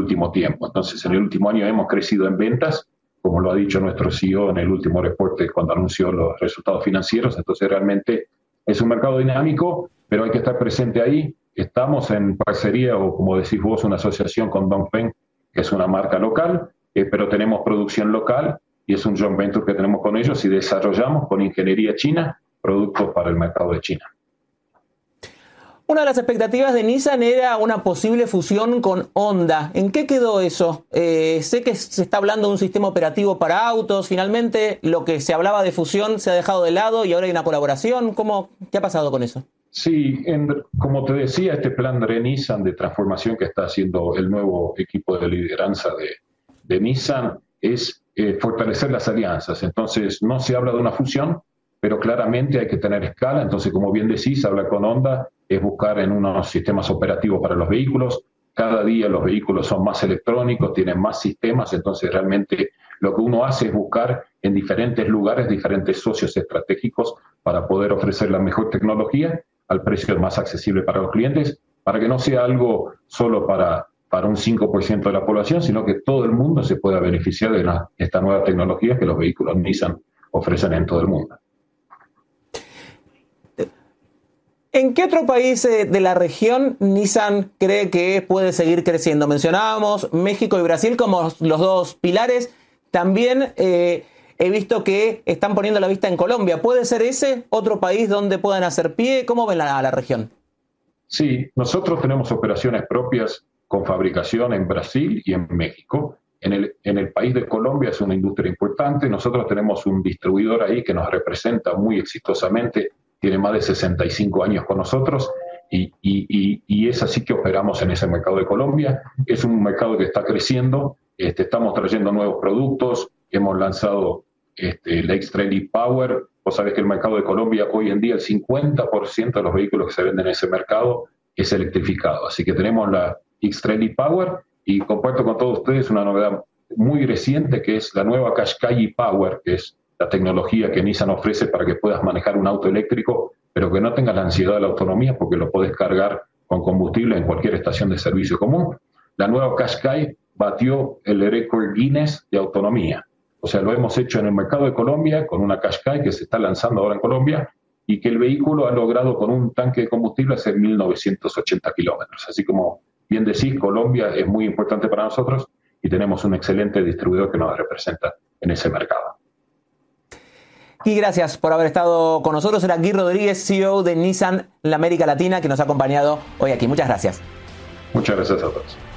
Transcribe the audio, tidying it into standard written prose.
último tiempo. Entonces, en el último año hemos crecido en ventas, como lo ha dicho nuestro CEO en el último reporte cuando anunció los resultados financieros. Entonces, realmente es un mercado dinámico, pero hay que estar presente ahí. Estamos en parcería, o como decís vos, una asociación con Dongfeng, que es una marca local, pero tenemos producción local y es un joint venture que tenemos con ellos y desarrollamos con ingeniería china productos para el mercado de China. Una de las expectativas de Nissan era una posible fusión con Honda. ¿En qué quedó eso? Sé que se está hablando de un sistema operativo para autos. Finalmente, lo que se hablaba de fusión se ha dejado de lado y ahora hay una colaboración. ¿Qué ha pasado con eso? Sí, como te decía, este plan de Nissan de transformación que está haciendo el nuevo equipo de lideranza de Nissan es fortalecer las alianzas. Entonces, no se habla de una fusión, pero claramente hay que tener escala. Entonces, como bien decís, hablar con Honda es buscar en unos sistemas operativos para los vehículos. Cada día los vehículos son más electrónicos, tienen más sistemas, entonces realmente lo que uno hace es buscar en diferentes lugares, diferentes socios estratégicos para poder ofrecer la mejor tecnología al precio más accesible para los clientes, para que no sea algo solo para un 5% de la población, sino que todo el mundo se pueda beneficiar de esta nueva tecnología que los vehículos Nissan ofrecen en todo el mundo. ¿En qué otro país de la región Nissan cree que puede seguir creciendo? Mencionábamos México y Brasil como los dos pilares. También he visto que están poniendo la vista en Colombia. ¿Puede ser ese otro país donde puedan hacer pie? ¿Cómo ven a la región? Sí, nosotros tenemos operaciones propias con fabricación en Brasil y en México. En el país de Colombia es una industria importante. Nosotros tenemos un distribuidor ahí que nos representa muy exitosamente. Tiene más de 65 años con nosotros y es así que operamos en ese mercado de Colombia. Es un mercado que está creciendo, estamos trayendo nuevos productos, hemos lanzado la X-Trail e-Power. Vos sabés que el mercado de Colombia hoy en día el 50% de los vehículos que se venden en ese mercado es electrificado. Así que tenemos la X-Trail e-Power y comparto con todos ustedes una novedad muy reciente que es la nueva Qashqai e-Power, que es la tecnología que Nissan ofrece para que puedas manejar un auto eléctrico, pero que no tengas la ansiedad de la autonomía porque lo podés cargar con combustible en cualquier estación de servicio común. La nueva Qashqai batió el récord Guinness de autonomía. O sea, lo hemos hecho en el mercado de Colombia con una Qashqai que se está lanzando ahora en Colombia y que el vehículo ha logrado con un tanque de combustible hacer 1.980 kilómetros. Así como bien decís, Colombia es muy importante para nosotros y tenemos un excelente distribuidor que nos representa en ese mercado. Y gracias por haber estado con nosotros. Era Guy Rodríguez, CEO de Nissan en la América Latina, que nos ha acompañado hoy aquí. Muchas gracias. Muchas gracias a todos.